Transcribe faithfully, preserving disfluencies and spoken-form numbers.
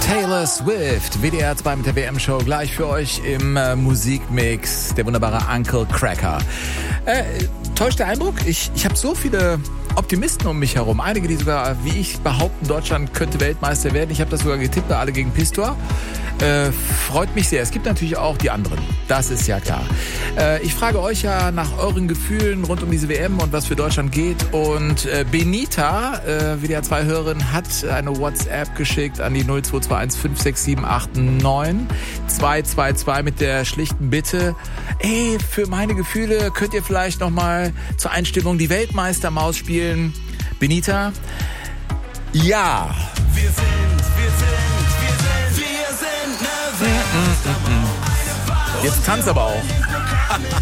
Taylor Swift, W D R zwei mit der W M-Show, gleich für euch im äh, Musikmix, der wunderbare Uncle Cracker. Äh, täuscht der Eindruck? Ich, ich habe so viele Optimisten um mich herum. Einige, die sogar, wie ich behaupten, Deutschland könnte Weltmeister werden. Ich habe das sogar getippt, alle gegen Pistor. Äh, freut mich sehr. Es gibt natürlich auch die anderen. Das ist ja klar. Äh, ich frage euch ja nach euren Gefühlen rund um diese W M und was für Deutschland geht. Und äh, Benita, äh, W D R zwei Hörerin, hat eine WhatsApp geschickt an die null zwei zwei eins fünf sechs sieben acht neun zwei zwei zwei mit der schlichten Bitte: Ey, für meine Gefühle könnt ihr vielleicht nochmal zur Einstimmung die Weltmeistermaus spielen. Benita? Ja. Wir sind, wir sind, wir sind, wir sind eine Weltmeistermaus. Jetzt tanzt aber auch.